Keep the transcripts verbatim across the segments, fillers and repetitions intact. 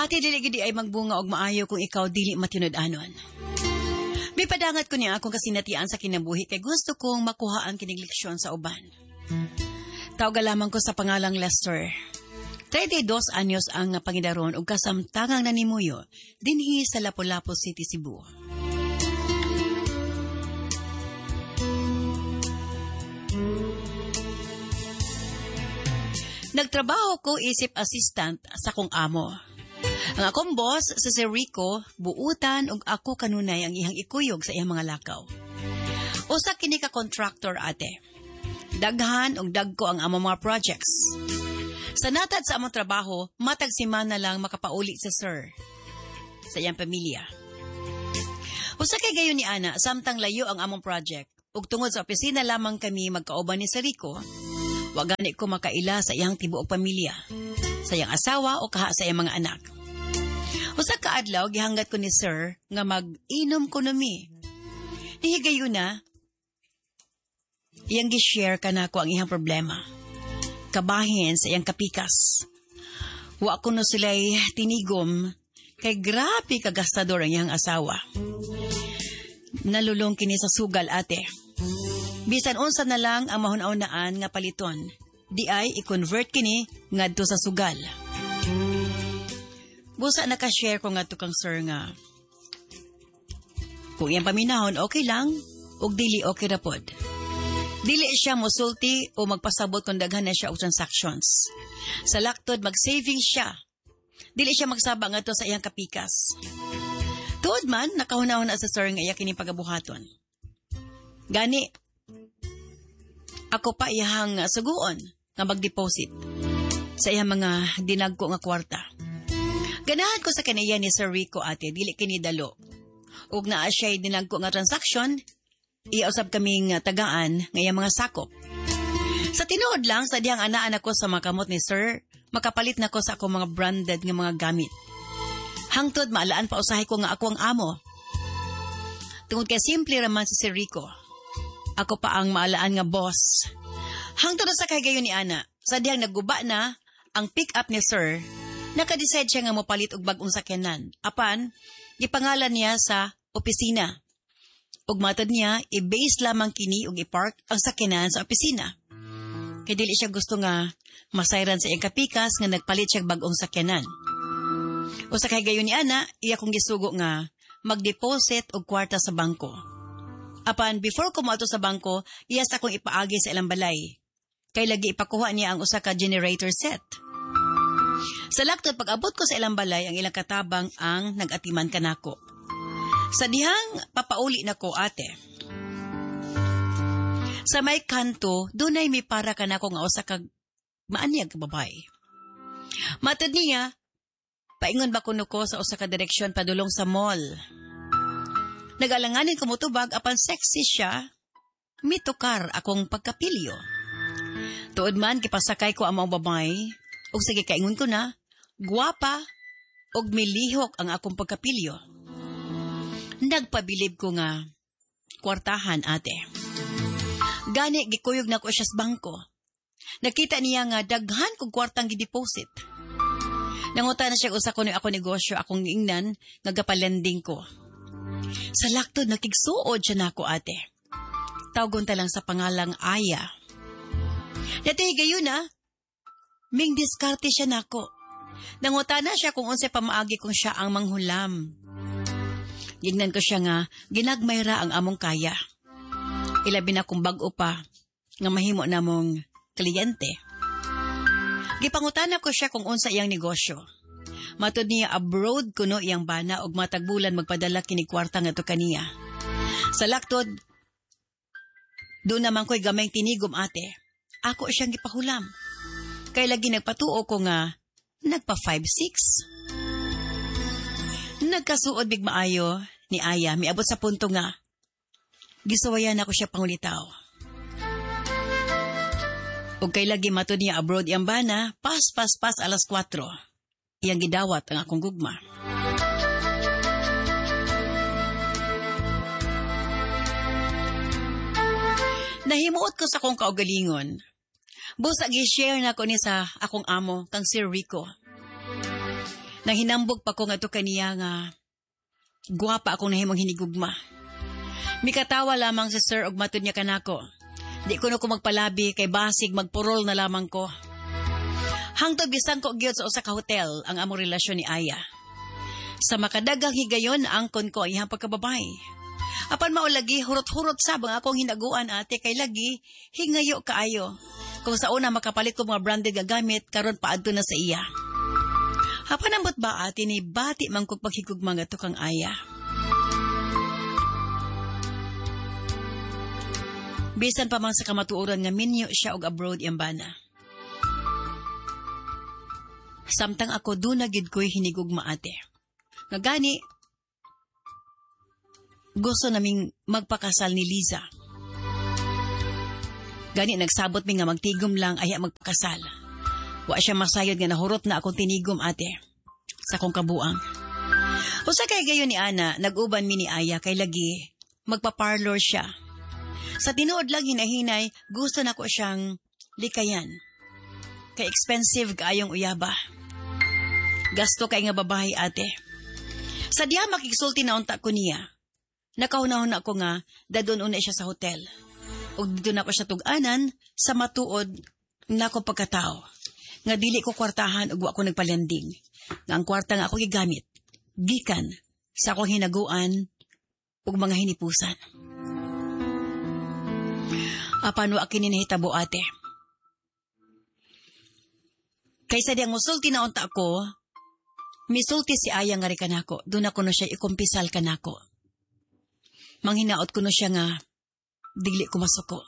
Ate, dili gidi ay magbunga og maayo kung ikaw dili matinud-anon. May padangat ko niya akong kasinatian sa kinabuhi kay gusto kong makuha ang kinigleksyon sa uban. Tawga lamang ko sa pangalang Lester. thirty-two anyos ang pangidaron ug kasamtangang nanimuyo dinhi sa Lapu-Lapu City, Cebu. Nagtrabaho ko isip assistant sa kong amo. Ang akong boss sa si Rico, buutan ug ako kanunay ang ihang ikuyog sa iyang mga lakaw. Usa kini ka contractor ate. Daghan ug dagko ang among mga projects. Sa natad sa among trabaho, matag simana lang makapauli sa sir sa iyang pamilya. Usa kay gayon ni ana, samtang layo ang among project ug tungod sa opisina lamang kami magkauban ni sa Rico. Wa gani ko makaila sa iyang tibuok pamilya, sa iyang asawa o kaha sa iyang mga anak. Usa ka adlaw gihanggat ko ni sir nga mag-inom ko nami. Nihigayon na, iyang gi-share kanako ang iyang problema. Kabahin sa iyang kapikas. Wa ko no sila'y tinigom kay grabe kagastador ang iyang asawa. Nalulong kini sa sugal ate. Bisan unsa na lang ang mahun-aunaan nga paliton, di ay i-convert kini ngadto sa sugal. Busa naka-share ko ngadto kang sir nga kung iyang paminahon okay lang ug dili okay ra pod. Dili siya mosulti o magpasabot kung daghan na siya og transactions. Sa laktod mag-saving siya. Dili siya magsaba ngadto sa iyang kapikas. Tuod man nakahunahon sa sir nga iya kini pagabuhaton. Gani ako pa iyang suguon nga mag-deposit sa iyang mga dinagko nga kwarta. Ganahan ko sa kaniya ni Sir Rico ate, dili kini dalo. Ug naa siya'y dinagko nga transaction, iusab kaming tagaan nga iyang mga sakop. Sa tinuod lang, sa dihang anaan ako sa makamot ni Sir, makapalit na ko sa akong mga branded nga mga gamit. Hangtod maalaan pa usahay ko nga ako ang amo. Tungod kay simple raman si Sir Rico. Ako pa ang maalaan nga boss. Hangtod sa kay gayon ni ana, sa dihang nagguba na ang pick-up ni Sir, nakadecide siya nga mopalit og bag-ong sakyanan. Apan, gipangalan niya sa opisina. Ug matod niya, i-base lamang kini ug i-park ang sakyanan sa opisina. Kay dili siya gusto nga masayran sa iyang kapikas nga nagpalit siya bag-ong sakyanan. O sa kay gayon ni ana, iya kong gisugo nga mag-deposit og kwarta sa bangko. Apan, before ko moadto sa bangko, iyas akong ipaagi sa ilang balay. Kay lagi ipakuha niya ang usa ka generator set. Sa laktod, pag-abot ko sa ilang balay, ang ilang katabang ang nag-atiman kanako. Sa dihang papauli na ko, ate. Sa may kanto, dunay may para kanako nga usa ka maanyag babae. Matod niya, paingon ba kuno ko sa usa ka direksyon padulong sa mall. Nagalanganin ko motubag apan sexy siya, mitukar akong pagkapilyo. Tuod man kipasakay ko ang mga babae, ug sige kaingon ko na, guwapa, ug milihok ang akong pagkapilyo. Nagpabilib ko nga, kwartahan ate. Gani, gikuyog na ko siya sa bangko. Nakita niya nga daghan kong kwartang gideposit. Nanguta na siya usa ko ni ako negosyo akong ingnan, nagapalending ko. Sa laktod, nakigsuod siya na ako, ate. Tawgon ta lang sa pangalang Aya. Dati gayon na, ming diskarte siya na ako. Nanguta na siya kung unsay pamaagi kung siya ang manghulam. Gignan ko siya nga, ginagmayra ang among kaya. Ilabi na kong bag-o pa, nga mahimo na mong kliyente. Gipangutana ko siya kung unsa iyang negosyo. Matod niya abroad kuno iyang bana og matagbulan magpadala kini kwarta nga to kaniya. Sa laktod, doon naman ko'y gamay tinigom ate. Ako siyang gipahulam. Kay lagi nagpatuo ko nga, nagpa five six. Nagkasuod big maayo ni Aya, miabot sa punto nga, gisuwayan ako siya pangulitaw. Ug kay lagi matod niya abroad iyang bana, pas pas pas alas kwatro. Iyang gidawat ang akong gugma. Nahimuot ko sa akong kaugalingon. Busa gi-share na ko ni sa akong amo, kang Sir Rico. Nang hinambog pa ko nga to kaniya nga guwapa akong nahimong hinigugma. Mikatawa lamang si sir og matud niya kanako. Di ko na ko magpalabi kay basig magpurol na lamang ko. Hangtod bisan ko gyud sa usa ka hotel ang among relasyon ni Aya. Sa makadagang higayon angkon ko ang iyang pagkababay. Apan maulagi hurot-hurot sabang akong hinaguan ate kay lagi hingayo kaayo. Kung sa una makapalit ko mga branded gagamit karon paadto na sa iya. Apan ambot ba ate ni bati man kog paghigugma nga to kang Aya. Bisan pa man sa kamatuoran nga minyo siya og abroad yambana. Samtang ako doon na gid ko'y hinigugma ate. Nga gani, gusto naming magpakasal ni Liza. Gani nagsabot mi nga magtigom lang aya magpakasal. Wa siya masayod nga nahurot na akong tinigom ate sa kong kabuang. Usa kay gayon ni Ana, nag-uban mi ni Aya kay lagi magpa-parlor siya. Sa tinuod lang hinahinay, gusto na ko siyang likayan. Kay expensive kaayong uyaba. Gasto kay nga babae ate. Sa diha makigsulti na unta ko niya. Nakahunahon ako nga, dadon una siya sa hotel. O dito na ko siya tug-anan sa matuod na ko pagkatao. Nga dili ko kwartahan ug wa ko nagpalanding. Nga ang kwarta nga ako gigamit. Gikan sa akong hinaguan ug mga hinipusan. Apan wa kini nahitabo ate. Kaysa diyang musulti na unta ako, misulti si Aya nga rin kanako, doon ako no siya ikumpisal kanako. Manghinaot ko no siya nga, digli ko masuko.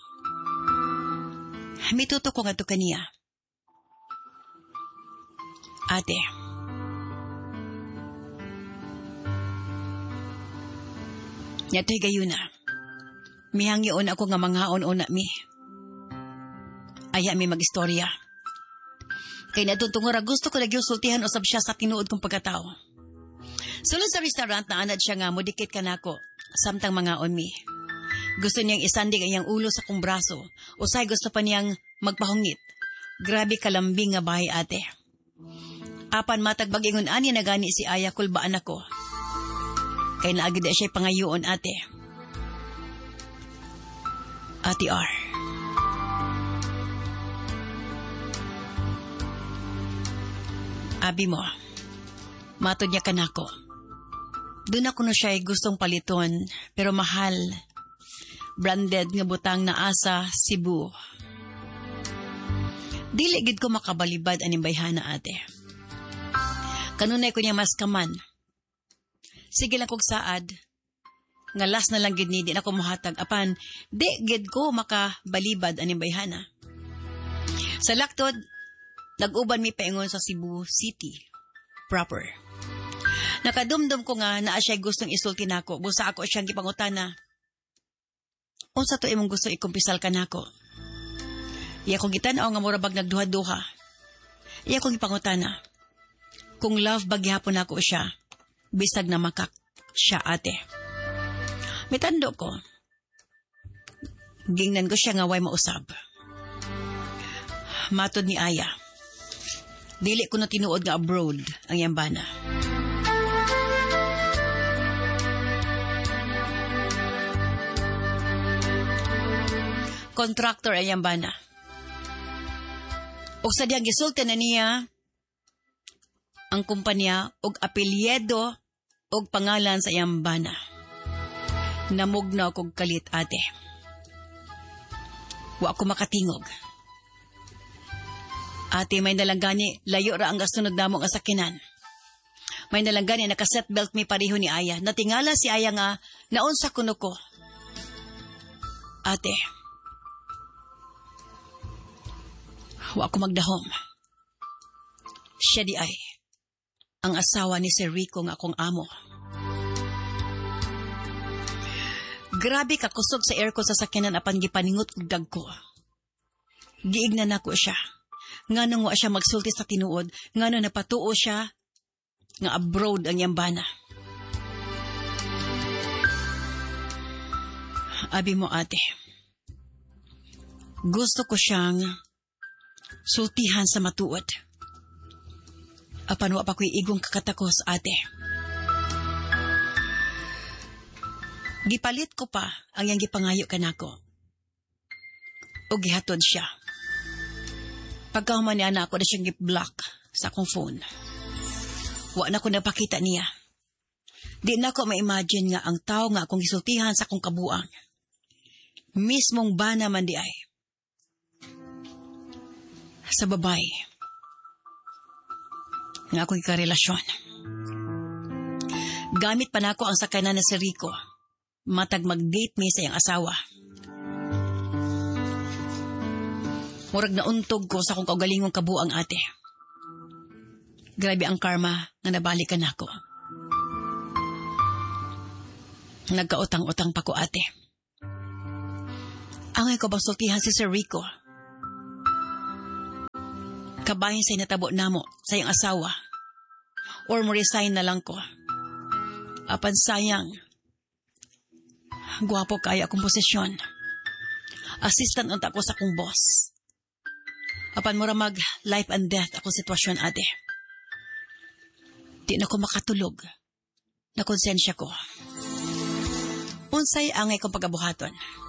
Mituto ko nga to kaniya. Ate, nyato'y gayo na. Mihangyoon ako nga manghaon-una mi. Aya mi mag-istorya. Kay natuntungora gusto ko nagyusultihan usab siya sa tinuod kong pagkatao. Sulod sa restaurant na anad siya nga mudikit kanako, samtang mangaon mi. Gusto niyang isandig ang iyang ulo sa kong braso, usay gusto pa niyang magpahungit. Grabe kalambing nga bahay ate. Apan matag bagingon ani na gani si Aya kulbaan ako. Kay naagid siya pangayoon ate. Ate R. Abi mo, matod niya kanako. Doon ako na siya ay gustong paliton, pero mahal. Branded nga butang na asa Cebu. Dili gid ko makabalibad aning bayhana ate. Kanunay ko niya mas kaman. Sige lang kog saad. Nga last na lang gid ni di na ko mohatag apan di gid ko makabalibad aning bayhana. Sa laktod, nag-uban mi paingon sa Cebu City proper. Nakadumdum ko nga naa siya gustong isulti nako. Busa ako siyang gipangutana. Unsa to imong gusto ikumpisal kanako? Iya ko gitan-aw nga murabag nagduha-duha. Iya ko gipangutana. Kung love ba gihapon nako siya, bisag na makak siya ate. Mitando ko. Gingnan ko siya nga way mausab. Matod ni Aya. Dili ko na tinuod nga abroad ang yambana. Contractor ang yambana. O sa diyang gisulti na niya ang kumpanya og apelyedo og pangalan sa yambana. Namugna kog kalit ate. Wa ko makatingog. Ate, may nalanggani, layo ra ang gasunod namong asakinan. May nalanggani, nakaset belt mi pareho ni Aya. Natingala si Aya nga, naunsa kuno ko. Ate, wa ko magdahom. Siya di ay, ang asawa ni Sir Rico nga akong amo. Grabe kakusog sa aircon sa sakinan apan gipaningot kog dagko. Giignan nako siya. Nganong wa siya magsulti sa tinuod, nganong napatuo siya nga abroad ang yambana. Abi mo ate, gusto ko siyang sultihan sa matuod. Apan wa pa ko'y igong kakatakos, ate. Gipalit ko pa ang yang gipangayo kanako. O gihatod siya. Pagkahuman niya na ako na siyang gip-block sa akong phone. Wa na ko napakita niya. Di na ko ma-imagine nga ang tao nga akong gisultihan sa akong kabuang. Mismong bana man di ay. Sa babay. Nga akong ikarelasyon. Gamit pa na ako ang sakanan na si Rico. Matag mag-date mi sa iyang asawa. Murag na untog ko sa akong kaugalingong kabuang, ate. Grabe ang karma na nabalikan ako. Nagkautang-utang pa ko, ate. Angay ko bang sultihan si Sir Rico? Kabahin sa inatabo namo sa iyang asawa. Or mo resign na lang ko. Apan sayang. Guwapo kaya akong posisyon. Assistant unta ko sa akong boss. Apan mura mag life and death akong sitwasyon, ate. Di na ko makatulog. Na konsensya ko. Unsay angay kong pagabuhaton.